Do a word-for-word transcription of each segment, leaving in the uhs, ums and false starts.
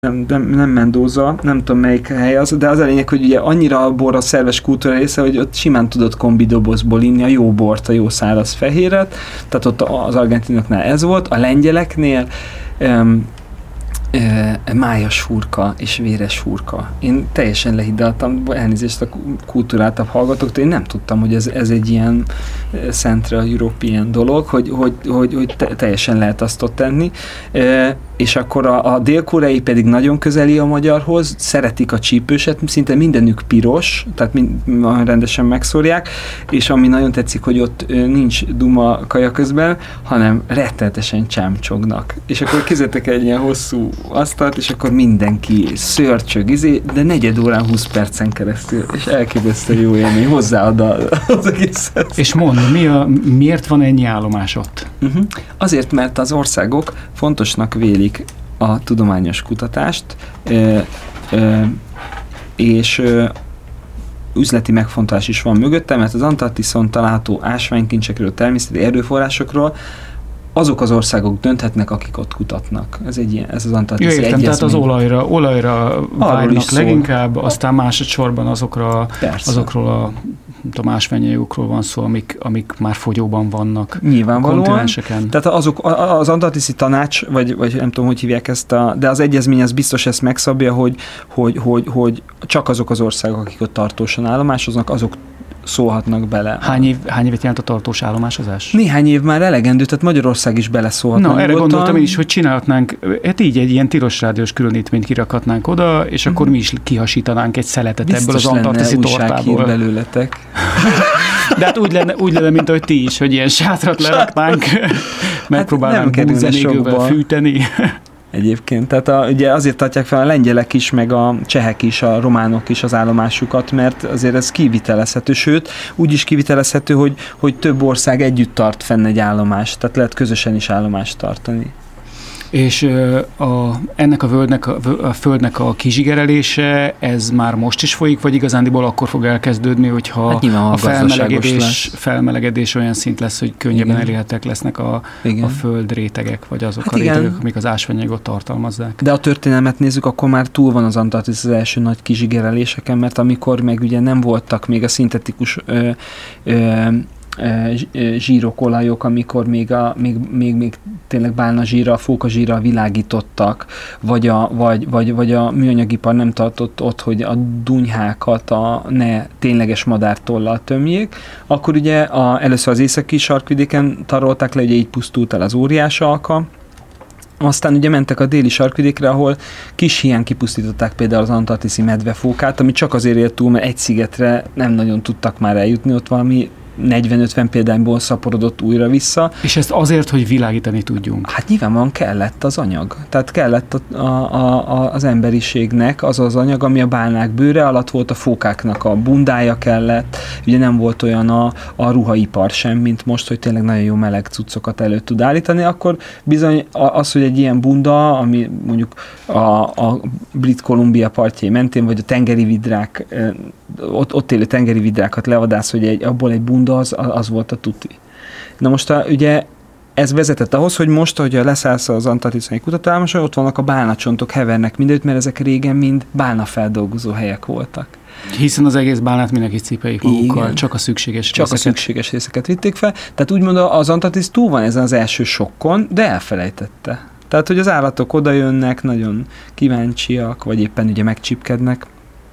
Nem, nem, nem Mendoza, nem tudom melyik hely az, de az a lényeg, hogy ugye annyira a bor a szerves kultúra része, hogy ott simán tudott kombidobozból inni a jó bort, a jó száraz fehéret, tehát ott az argentinoknál ez volt, a lengyeleknél um, uh, májas hurka és véres hurka. Én teljesen lehidaltam, elnézést a kultúráltabb hallgatóktól, én nem tudtam, hogy ez, ez egy ilyen Central European dolog, hogy, hogy, hogy, hogy te, teljesen lehet azt ott tenni. Uh, és akkor a, a dél-koreai pedig nagyon közeli a magyarhoz, szeretik a csípőset, szinte mindenük piros, tehát mind, rendesen megszórják, és ami nagyon tetszik, hogy ott nincs duma kaja közben, hanem rettenetesen csámcsognak. És akkor kézzétek egy ilyen hosszú asztalt, és akkor mindenki szörcsög, izé, de negyed órán, húsz percen keresztül, és elképesztő jó élmény, hozzáad az egészet. És mondd, mi a, miért van ennyi állomás ott? Uh-huh. Azért, mert az országok fontosnak vélik a tudományos kutatást, ö, ö, és ö, üzleti megfontolás is van mögötte, mert az Antarktiszon található ásványkincsekről, természeti erőforrásokról azok az országok dönthetnek, akik ott kutatnak. Ez egy ilyen, ez az Antarktiszi egyezmény. Értem, tehát az olajra, olajra vágynak leginkább, szól. Aztán másodszorban azokra, azokról a tudom, ásványanyagokról van szó, amik, amik már fogyóban vannak nyilvánvalóan. Kontinenseken. Tehát azok, az Antarktiszi tanács, vagy, vagy nem tudom, hogy hívják ezt, a, de az egyezmény az biztos ezt megszabja, hogy, hogy, hogy, hogy csak azok az országok, akik ott tartósan állomásoznak, azok szólhatnak bele. Hány, év, hány évet jelent a tartós állomásozás? Néhány év már elegendő, tehát Magyarország is beleszólhatna. Na, erre gondoltam én is, hogy csinálhatnánk, hát így egy ilyen tilos rádiós különítményt kirakhatnánk oda, és akkor mi is kihasítanánk egy szeletet biztos ebből az antarktiszi tortából. belőletek. De hát úgy lenne, úgy lenne, mint ahogy ti is, hogy ilyen sátrat leraknánk, megpróbálnánk hát búzenégővel fűteni. Egyébként, tehát a, ugye azért tartják fel a lengyelek is, meg a csehek is, a románok is az állomásukat, mert azért ez kivitelezhető, sőt, úgy is kivitelezhető, hogy, hogy több ország együtt tart fenn egy állomást, tehát lehet közösen is állomást tartani. És a, ennek a, völgynek, a, a földnek a kizsigerelése, ez már most is folyik, vagy igazándiból akkor fog elkezdődni, hogyha hát a felmelegedés, felmelegedés olyan szint lesz, hogy könnyebben elérhetőek lesznek a, a föld rétegek, vagy azok hát a rétegek, igen, amik az ásványanyagot tartalmazzák. De a történelmet nézzük, akkor már túl van az Antarktisz az első nagy kizsigereléseken, mert amikor meg ugye nem voltak még a szintetikus ö, ö, zsírok, olajok, amikor még, a, még, még, még tényleg bálnazsírral, fókazsírral világítottak, vagy a, vagy, vagy, vagy a műanyagipar nem tartott ott, hogy a dunyhákat a ne tényleges madártollal tömjék, akkor ugye a, először az északi sarkvidéken tarolták le, ugye így pusztult el az óriás alka, aztán ugye mentek a déli sarkvidékre, ahol kis híján kipusztították például az antarktiszi medvefókát, ami csak azért élt túl, mert egy szigetre nem nagyon tudtak már eljutni, ott valami negyven-ötven példányból szaporodott újra vissza. És ezt azért, hogy világítani tudjunk? Hát nyilvánvalóan kellett az anyag. Tehát kellett a, a, a, az emberiségnek az az anyag, ami a bálnák bőre alatt volt, a fókáknak a bundája kellett. Ugye nem volt olyan a, a ruhaipar sem, mint most, hogy tényleg nagyon jó meleg cuccokat elő tud állítani, akkor bizony az, hogy egy ilyen bunda, ami mondjuk a, a Brit Kolumbia partjai mentén, vagy a tengeri vidrák, ott, ott élő tengeri vidrákat levadász, hogy egy, abból egy bunda az, az volt a tuti. Na most a, ugye ez vezetett ahhoz, hogy most, hogy leszállsz az antarktiszai kutatóállomásra, ott vannak a bálnacsontok, hevernek mindent, mert ezek régen mind bálnafeldolgozó helyek voltak. Hiszen az egész bálnát mindenki cipejük magukkal, csak a szükséges Csak részeket. a szükséges részeket vitték fel. Tehát úgymond az Antarktisz túl van ezen az első sokkon, de elfelejtette. Tehát, hogy az állatok oda jönnek, nagyon kíváncsiak, vagy éppen ugye megcsipkednek.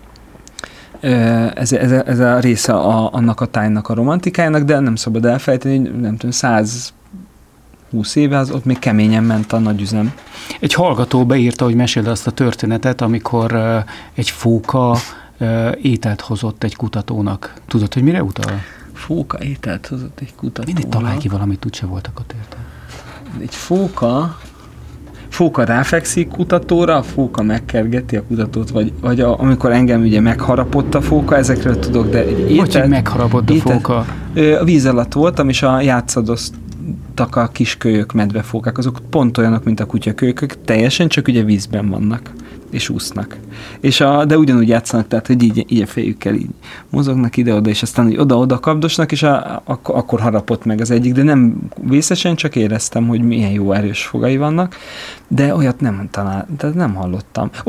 Ez, ez, ez a része a, annak a tájnak, a romantikájának, de nem szabad elfelejteni, hogy nem tudom, száz húsz éve, az ott még keményen ment a nagy üzem. Egy hallgató beírta, hogy meséld azt a történetet, amikor uh, egy fóka uh, ételt hozott egy kutatónak. Tudod, hogy mire utal? Fóka ételt hozott egy kutatónak? Mindig találj ki valamit, úgyse voltak ott érte. Egy fóka... Fóka ráfekszik kutatóra, a fóka megkergeti a kutatót, vagy, vagy a, amikor engem ugye megharapott a fóka, ezekről tudok, de egy ételt... Hogy megharapott a fóka? A víz alatt voltam, és a játszadoztak a kis kölyök, medvefókák, azok pont olyanok, mint a kutyakölykök, teljesen csak ugye vízben vannak. és úsznak. És a, de ugyanúgy játszanak, tehát, hogy így, így a fejükkel így mozognak ide-oda, és aztán hogy oda-oda kapdosnak, és a, akkor, akkor harapott meg az egyik, de nem vészesen, csak éreztem, hogy milyen jó erős fogai vannak, de olyat nem talál, de nem hallottam.